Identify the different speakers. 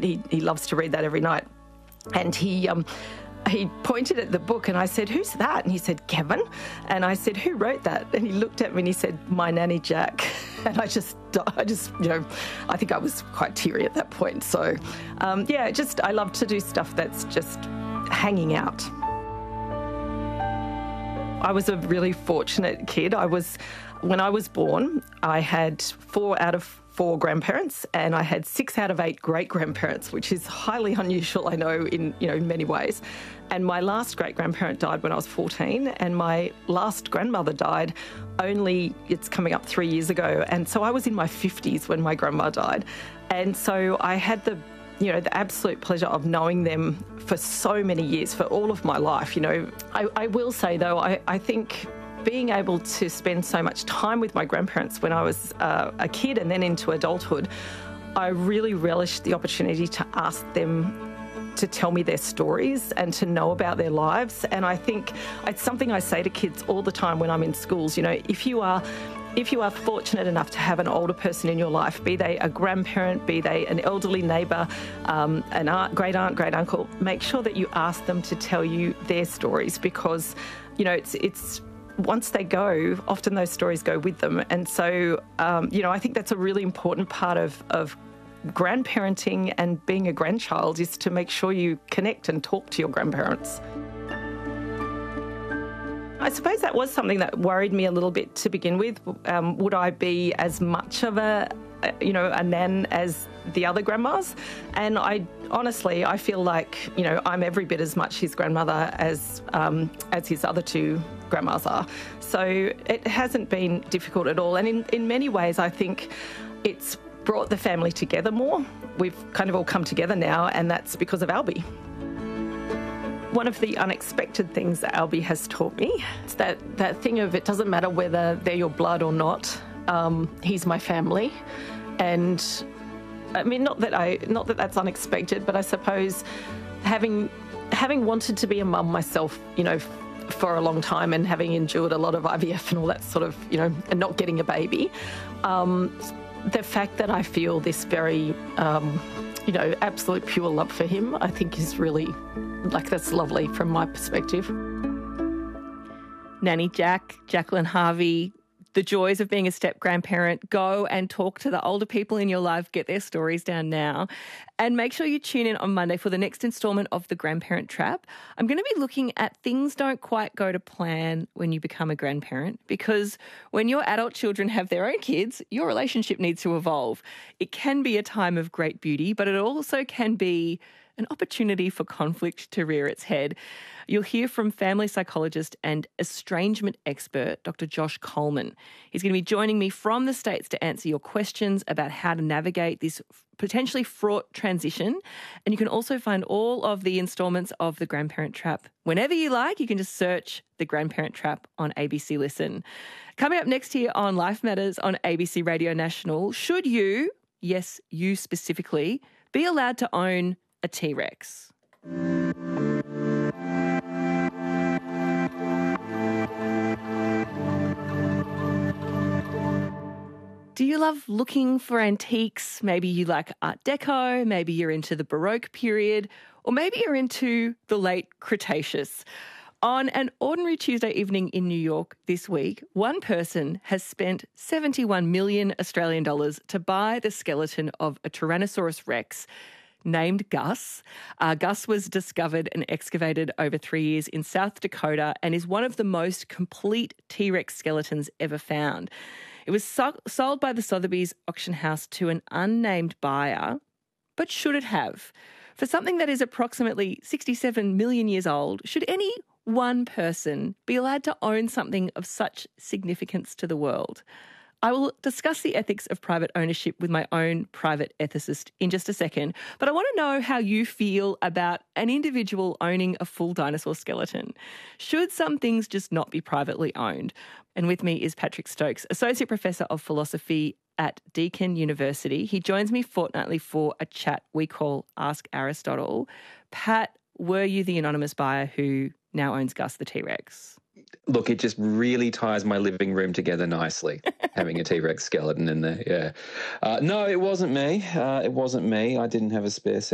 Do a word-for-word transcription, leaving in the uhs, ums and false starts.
Speaker 1: he, he loves to read that every night. And he um, he pointed at the book and I said, "Who's that?" And he said, "Kevin." And I said, "Who wrote that?" And he looked at me and he said, "My nanny Jack." And I just, I just, you know, I think I was quite teary at that point. So, um, yeah, just I love to do stuff that's just hanging out. I was a really fortunate kid. I was, when I was born, I had four out of four grandparents and I had six out of eight great-grandparents, which is highly unusual, I know, in, you know, in many ways. And my last great-grandparent died when I was fourteen and my last grandmother died only, it's coming up three years ago. And so I was in my fifties when my grandma died. And so I had the you know, the absolute pleasure of knowing them for so many years, for all of my life. You know, I, I will say, though, I, I think being able to spend so much time with my grandparents when I was uh, a kid and then into adulthood, I really relished the opportunity to ask them to tell me their stories and to know about their lives. And I think it's something I say to kids all the time when I'm in schools. You know, if you are If you are fortunate enough to have an older person in your life, be they a grandparent, be they an elderly neighbour, um, an aunt, great aunt, great uncle, make sure that you ask them to tell you their stories because, you know, it's it's once they go, often those stories go with them. And so, um, you know, I think that's a really important part of, of grandparenting and being a grandchild is to make sure you connect and talk to your grandparents. I suppose that was something that worried me a little bit to begin with. Um, would I be as much of a, you know, a nan as the other grandmas? And I honestly, I feel like, you know, I'm every bit as much his grandmother as um, as his other two grandmas are. So it hasn't been difficult at all. And in, in many ways, I think it's brought the family together more. We've kind of all come together now, and that's because of Albie. One of the unexpected things that Albie has taught me is that, that thing of it doesn't matter whether they're your blood or not, um, he's my family. And I mean, not that I, not that that's unexpected, but I suppose having, having wanted to be a mum myself, you know, for a long time and having endured a lot of I V F and all that sort of, you know, and not getting a baby, um, the fact that I feel this very, um, you know, absolute pure love for him, I think is really, like, that's lovely from my perspective.
Speaker 2: Nanny Jack, Jacqueline Harvey, the joys of being a step-grandparent. Go and talk to the older people in your life, get their stories down now. And make sure you tune in on Monday for the next instalment of The Grandparent Trap. I'm going to be looking at things don't quite go to plan when you become a grandparent, because when your adult children have their own kids, your relationship needs to evolve. It can be a time of great beauty, but it also can be an opportunity for conflict to rear its head. You'll hear from family psychologist and estrangement expert, Doctor Josh Coleman. He's going to be joining me from the States to answer your questions about how to navigate this potentially fraught transition. And you can also find all of the instalments of The Grandparent Trap whenever you like. You can just search The Grandparent Trap on A B C Listen. Coming up next here on Life Matters on A B C Radio National, should you, yes, you specifically, be allowed to own a T-Rex? Do you love looking for antiques? Maybe you like Art Deco, maybe you're into the Baroque period, or maybe you're into the late Cretaceous. On an ordinary Tuesday evening in New York this week, one person has spent seventy-one million Australian dollars to buy the skeleton of a Tyrannosaurus Rex named Gus. Uh, Gus was discovered and excavated over three years in South Dakota and is one of the most complete T-Rex skeletons ever found. It was so- sold by the Sotheby's auction house to an unnamed buyer, but should it have? For something that is approximately sixty-seven million years old, should any one person be allowed to own something of such significance to the world? I will discuss the ethics of private ownership with my own private ethicist in just a second, but I want to know how you feel about an individual owning a full dinosaur skeleton. Should some things just not be privately owned? And with me is Patrick Stokes, Associate Professor of Philosophy at Deakin University. He joins me fortnightly for a chat we call Ask Aristotle. Pat, were you the anonymous buyer who now owns Gus the T-Rex?
Speaker 3: Look, it just really ties my living room together nicely, having a T-Rex skeleton in there, yeah. Uh, no, it wasn't me. Uh, it wasn't me. I didn't have a spare